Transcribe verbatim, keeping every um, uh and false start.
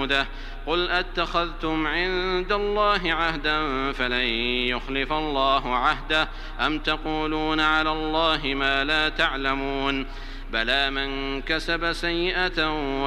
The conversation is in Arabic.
معدودة قل أتخذتم عند الله عهدا فلن يخلف الله عهده أم تقولون على الله ما لا تعلمون بلى من كسب سيئة